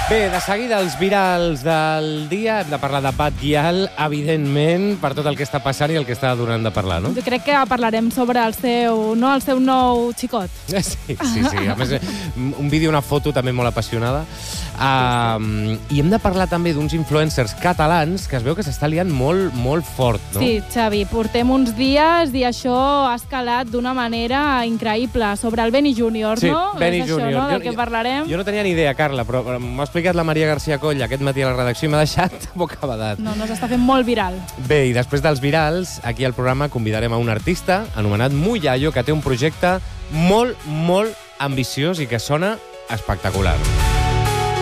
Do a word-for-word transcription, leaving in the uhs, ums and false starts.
Bé, de seguida, els virals del dia. Hem de parlar de Bad Gyal, evidentment, per tot el que està passant i el que està donant de parlar, no? Jo crec que parlarem sobre el seu, no, el seu nou xicot. Sí, sí, sí. A més, un vídeo, una foto també molt apassionada. Um, I hem de parlar també d'uns influencers catalans que es veu que s'està liant molt, molt fort, no? Sí, Xavi, portem uns dies i això ha escalat d'una manera increïble. Sobre el Benny Júnior, Sí, no? Benny És això, Júnior. no?, del Jo- que parlarem. Jo no tenia ni idea, Carla, però m'ho ha explicat la Maria García Coll aquest matí a la redacció i m'ha deixat bocabadat. No, no s'està fent molt viral. Bé, i després dels virals, aquí al programa convidarem a un artista anomenat Muyayo, que té un projecte molt, molt ambiciós i que sona espectacular.